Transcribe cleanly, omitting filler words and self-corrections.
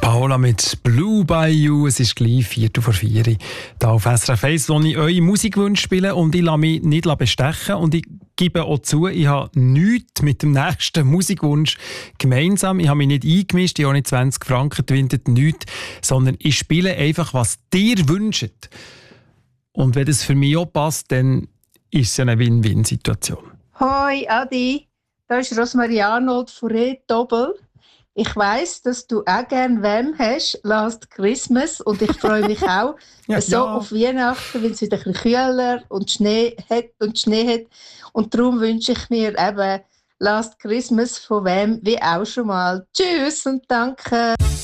Paola mit «Blue by You». Es ist gleich 4:04 Uhr. Hier auf SRF 1, wo ich eure Musikwünsche spiele und ich lasse mich nicht bestechen. Und ich gebe auch zu, ich habe nichts mit dem nächsten Musikwunsch gemeinsam. Ich habe mich nicht eingemischt, ich habe auch nicht 20 Franken gewinnt, nichts. Sondern ich spiele einfach, was ihr wünscht. Und wenn das für mich auch passt, dann ist es ja eine Win-Win-Situation. Hoi Adi, da ist Rosmarie Arnold von Red Doppel. Ich weiss, dass du auch gerne Wham hast, Last Christmas, und ich freue mich auch auf Weihnachten, weil es wieder ein bisschen kühler und Schnee hat. Und darum wünsche ich mir eben Last Christmas von Wham wie auch schon mal. Tschüss und danke.